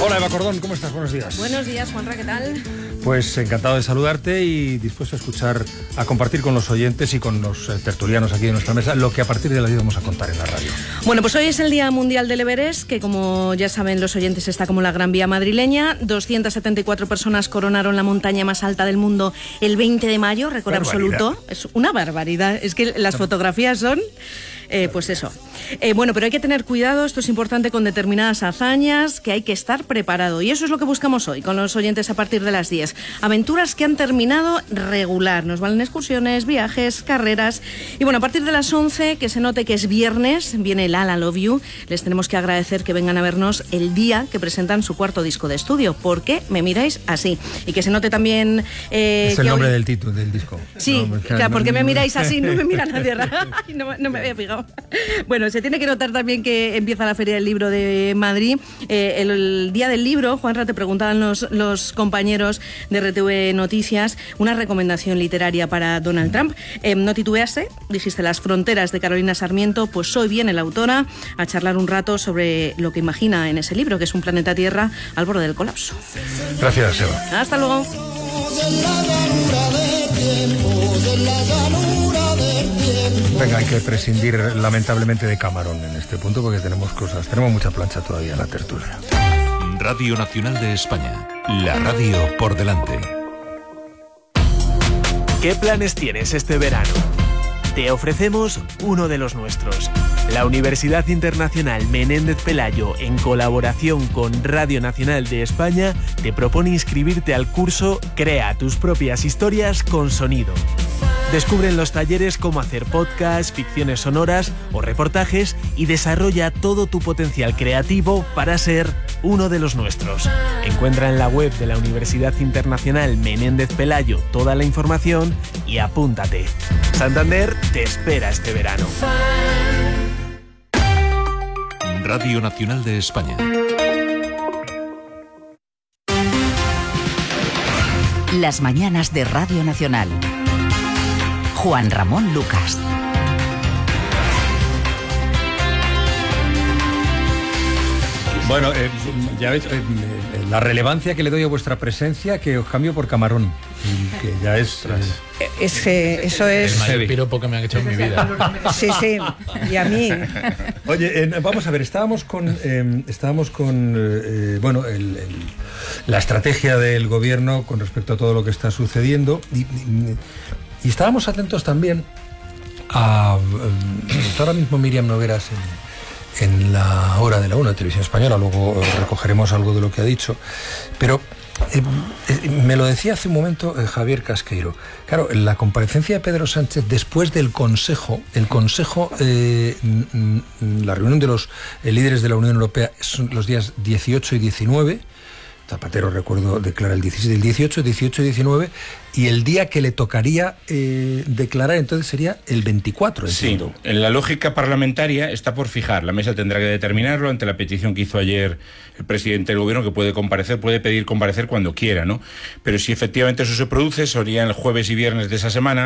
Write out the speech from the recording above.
Hola Eva Cordón, ¿cómo estás? Buenos días. Buenos días, Juanra, ¿qué tal? Pues encantado de saludarte y dispuesto a escuchar, a compartir con los oyentes y con los tertulianos aquí en nuestra mesa lo que a partir de las 10 vamos a contar en la radio. Bueno, pues hoy es el Día Mundial del Everest, que como ya saben los oyentes está como la Gran Vía madrileña. 274 personas coronaron la montaña más alta del mundo el 20 de mayo, récord absoluto. Es una barbaridad, es que las fotografías son... pues eso. Bueno, pero hay que tener cuidado, esto es importante con determinadas hazañas, que hay que estar preparado. Y eso es lo que buscamos hoy con los oyentes a partir de las 10. Aventuras que han terminado regular. Nos valen excursiones, viajes, carreras. Y bueno, a partir de las 11, que se note que es viernes, viene el Ala Love You. Les tenemos que agradecer que vengan a vernos el día que presentan su cuarto disco de estudio. ¿Por qué me miráis así? Y que se note también... es el nombre del título del disco. Sí, no, claro, ¿por qué me miráis así? No me mira nadie. No me había fijado. Bueno, se tiene que notar también que empieza la Feria del Libro de Madrid. El día del libro, Juanra, te preguntaban los compañeros de RTV Noticias una recomendación literaria para Donald Trump. No titubeaste, dijiste Las fronteras de Carolina Sarmiento. Pues hoy viene la autora a charlar un rato sobre lo que imagina en ese libro, que es un planeta Tierra al borde del colapso. Gracias, Eva. Hasta luego. Venga, hay que prescindir lamentablemente de Camarón en este punto porque tenemos mucha plancha todavía en la tertulia. Radio Nacional de España, la radio por delante. ¿Qué planes tienes este verano? Te ofrecemos uno de los nuestros. La Universidad Internacional Menéndez Pelayo, en colaboración con Radio Nacional de España, te propone inscribirte al curso Crea tus propias historias con sonido. Descubre en los talleres cómo hacer podcasts, ficciones sonoras o reportajes y desarrolla todo tu potencial creativo para ser uno de los nuestros. Encuentra en la web de la Universidad Internacional Menéndez Pelayo toda la información y apúntate. Santander te espera este verano. Radio Nacional de España. Las mañanas de Radio Nacional. Juan Ramón Lucas. Bueno, ya veis la relevancia que le doy a vuestra presencia, que os cambio por Camarón, que ya es... Es que eso es... El mayor piropo que me han hecho en mi vida. Sí, y a mí... Oye, vamos a ver, estábamos con la estrategia del gobierno con respecto a todo lo que está sucediendo y estábamos atentos también a... ahora mismo Miriam Nogueras en la hora de la 1 de Televisión Española, luego recogeremos algo de lo que ha dicho, pero me lo decía hace un momento Javier Casqueiro. Claro, la comparecencia de Pedro Sánchez después del Consejo, la reunión de los líderes de la Unión Europea son los días 18 y 19, Zapatero, recuerdo, declara el 16, el 18 y 19, y el día que le tocaría declarar entonces sería el 24, entiendo. Sí, en la lógica parlamentaria está por fijar. La mesa tendrá que determinarlo ante la petición que hizo ayer el presidente del gobierno, que puede pedir comparecer cuando quiera, ¿no? Pero si efectivamente eso se produce, sería el jueves y viernes de esa semana.